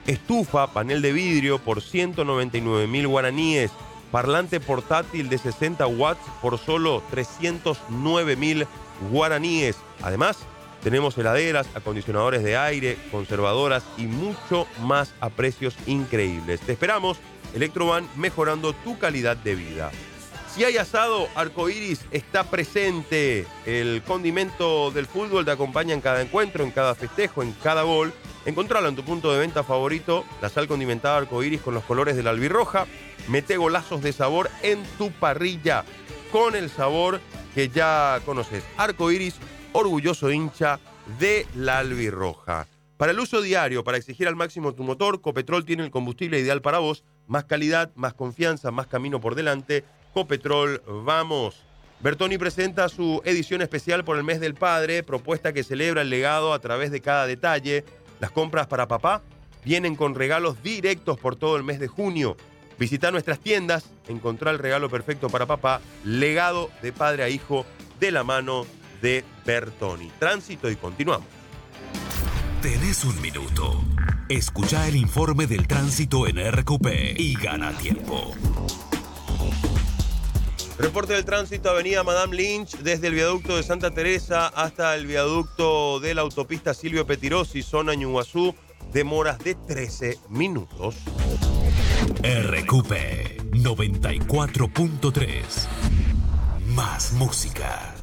Estufa, panel de vidrio por 199.000 guaraníes. Parlante portátil de 60 watts por solo 309.000 guaraníes. Además, tenemos heladeras, acondicionadores de aire, conservadoras y mucho más a precios increíbles. Te esperamos, Electrovan, mejorando tu calidad de vida. Si hay asado, Arcoiris está presente. El condimento del fútbol te acompaña en cada encuentro, en cada festejo, en cada gol. Encontralo en tu punto de venta favorito, la sal condimentada Arcoiris con los colores de la albirroja. Mete golazos de sabor en tu parrilla con el sabor que ya conoces. Arcoiris, orgulloso hincha de la albirroja. Para el uso diario, para exigir al máximo tu motor, Copetrol tiene el combustible ideal para vos. Más calidad, más confianza, más camino por delante. Copetrol, vamos. Bertoni presenta su edición especial por el mes del padre, propuesta que celebra el legado a través de cada detalle. Las compras para papá vienen con regalos directos por todo el mes de junio. Visita nuestras tiendas, encontrá el regalo perfecto para papá, legado de padre a hijo de la mano de Bertoni. Tránsito y continuamos. Tenés un minuto. Escuchá el informe del tránsito en RQP y gana tiempo. Reporte del tránsito, avenida Madame Lynch, desde el viaducto de Santa Teresa hasta el viaducto de la autopista Silvio Petirosi, zona Ñuguazú, demoras de 13 minutos. RQP 94.3. Más música.